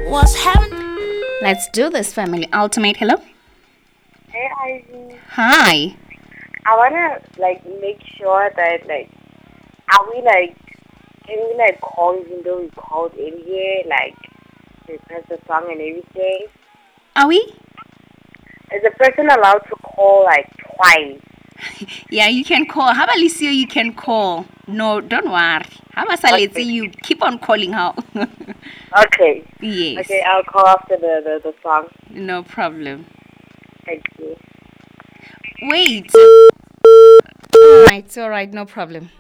was heaven. Let's do this, family. Ultimate, hello. Hey Ivy, Hi. I wanna make sure that are we can we call even though we called earlier to press the song and everything? Are we? Is a person allowed to call twice? Yeah, you can call. How about Lucio? You can call. No, don't worry. How about Saleti? Okay. You keep on calling her. Okay. Yes. Okay, I'll call after the song. No problem. Thank you. Wait. All right. All right. No problem.